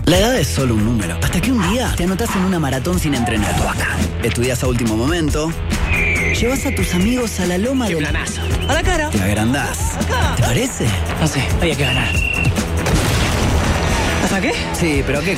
La edad es solo un número. Hasta que un día te anotás en una maratón sin entrenar. Acá. Estudias a último momento. Llevas a tus amigos a la loma del... planazo! ¡A la cara! Te agrandás. Acá. ¿Te parece? No sé, había que ganar. ¿Hasta qué? Sí, pero ¿qué